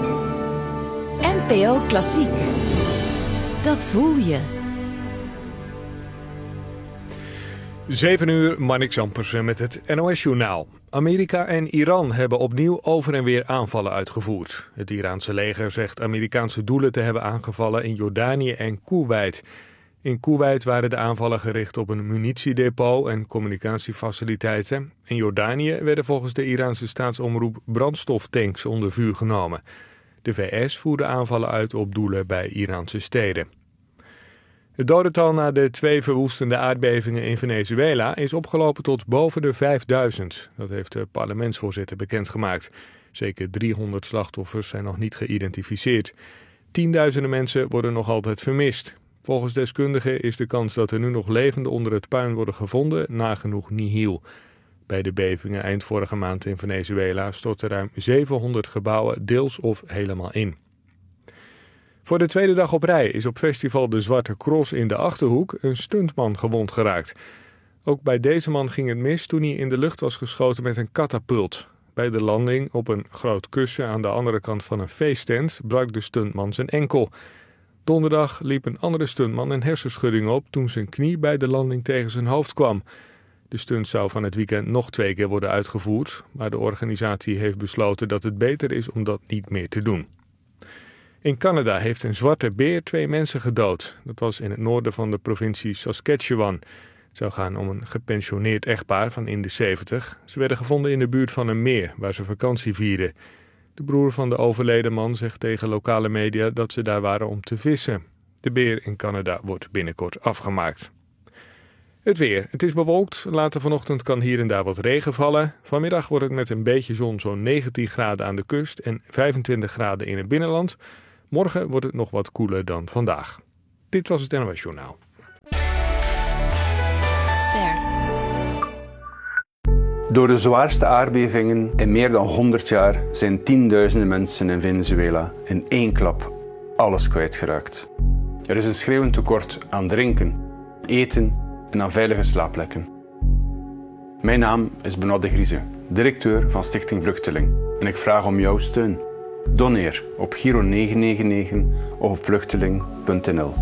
NPO Klassiek. Dat voel je. 7 uur, Marnix Ampersen met het NOS-journaal. Amerika en Iran hebben opnieuw over en weer aanvallen uitgevoerd. Het Iraanse leger zegt Amerikaanse doelen te hebben aangevallen in Jordanië en Koeweit. In Koeweit waren de aanvallen gericht op een munitiedepot en communicatiefaciliteiten. In Jordanië werden volgens de Iraanse staatsomroep brandstoftanks onder vuur genomen. De VS voerde aanvallen uit op doelen bij Iraanse steden. Het dodental na de 2 verwoestende aardbevingen in Venezuela is opgelopen tot boven de 5000. Dat heeft de parlementsvoorzitter bekendgemaakt. Zeker 300 slachtoffers zijn nog niet geïdentificeerd. Tienduizenden mensen worden nog altijd vermist. Volgens deskundigen is de kans dat er nu nog levenden onder het puin worden gevonden nagenoeg nihil. Bij de bevingen eind vorige maand in Venezuela stortten ruim 700 gebouwen deels of helemaal in. Voor de tweede dag op rij is op festival De Zwarte Cross in de Achterhoek een stuntman gewond geraakt. Ook bij deze man ging het mis toen hij in de lucht was geschoten met een katapult. Bij de landing op een groot kussen aan de andere kant van een feesttent brak de stuntman zijn enkel. Donderdag liep een andere stuntman een hersenschudding op toen zijn knie bij de landing tegen zijn hoofd kwam. De stunt zou van het weekend nog 2 keer worden uitgevoerd, maar de organisatie heeft besloten dat het beter is om dat niet meer te doen. In Canada heeft een zwarte beer 2 mensen gedood. Dat was in het noorden van de provincie Saskatchewan. Het zou gaan om een gepensioneerd echtpaar van in de 70. Ze werden gevonden in de buurt van een meer waar ze vakantie vierden. De broer van de overleden man zegt tegen lokale media dat ze daar waren om te vissen. De beer in Canada wordt binnenkort afgemaakt. Het weer. Het is bewolkt. Later vanochtend kan hier en daar wat regen vallen. Vanmiddag wordt het met een beetje zon zo'n 19 graden aan de kust en 25 graden in het binnenland. Morgen wordt het nog wat koeler dan vandaag. Dit was het NOS Journaal. Ster. Door de zwaarste aardbevingen in meer dan 100 jaar zijn tienduizenden mensen in Venezuela in 1 klap alles kwijtgeraakt. Er is een schreeuwend tekort aan drinken, eten en aan veilige slaapplekken. Mijn naam is Benoît de Grieze, directeur van Stichting Vluchteling. En ik vraag om jouw steun. Doneer op Giro 999 of op vluchteling.nl.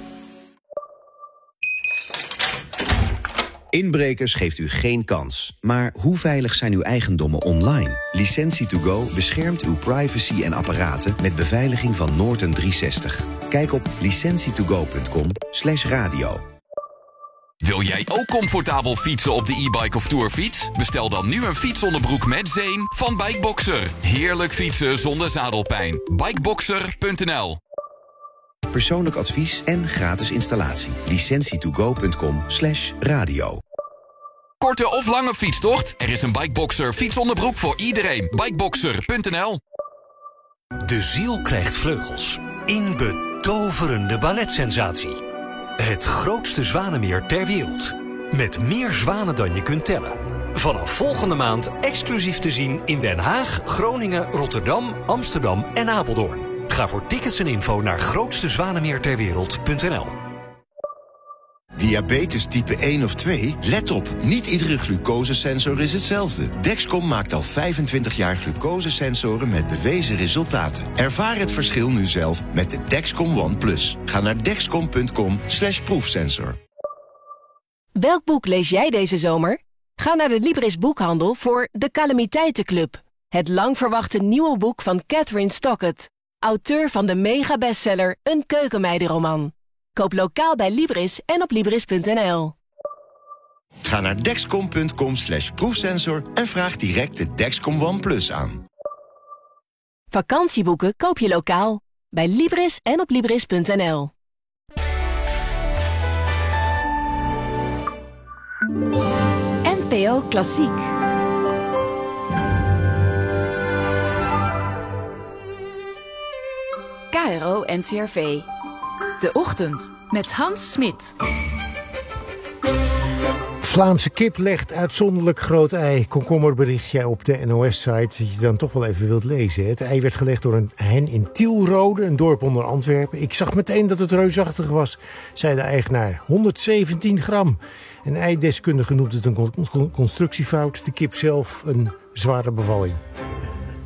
Inbrekers geeft u geen kans. Maar hoe veilig zijn uw eigendommen online? Licentie2Go beschermt uw privacy en apparaten met beveiliging van Norton 360. Kijk op licentietogo.com/radio. Wil jij ook comfortabel fietsen op de e-bike of tourfiets? Bestel dan nu een fietsonderbroek met zeem van Bikeboxer. Heerlijk fietsen zonder zadelpijn. Bikeboxer.nl. Persoonlijk advies en gratis installatie. licentietogo.com/radio. Korte of lange fietstocht? Er is een Bikeboxer fietsonderbroek voor iedereen. Bikeboxer.nl. De ziel krijgt vleugels. In betoverende balletsensatie. Het grootste zwanenmeer ter wereld. Met meer zwanen dan je kunt tellen. Vanaf volgende maand exclusief te zien in Den Haag, Groningen, Rotterdam, Amsterdam en Apeldoorn. Ga voor tickets en info naar grootstezwanenmeerterwereld.nl. Diabetes type 1 of 2? Let op, niet iedere glucosesensor is hetzelfde. Dexcom maakt al 25 jaar glucosesensoren met bewezen resultaten. Ervaar het verschil nu zelf met de Dexcom One Plus. Ga naar dexcom.com/proefsensor. Welk boek lees jij deze zomer? Ga naar de Libris Boekhandel voor De Calamiteitenclub. Het lang verwachte nieuwe boek van Catherine Stockett. Auteur van de mega-bestseller Een keukenmeidenroman. Koop lokaal bij Libris en op Libris.nl. Ga naar dexcom.com/proefsensor en vraag direct de Dexcom One Plus aan. Vakantieboeken koop je lokaal. Bij Libris en op Libris.nl. NPO Klassiek. KRO NCRV. De Ochtend met Hans Smit. Vlaamse kip legt uitzonderlijk groot ei. Komkommerberichtje op de NOS-site dat je dan toch wel even wilt lezen. Het ei werd gelegd door een hen in Tielrode, een dorp onder Antwerpen. Ik zag meteen dat het reusachtig was, zei de eigenaar. 117 gram. Een eideskundige noemt het een constructiefout. De kip zelf een zware bevalling.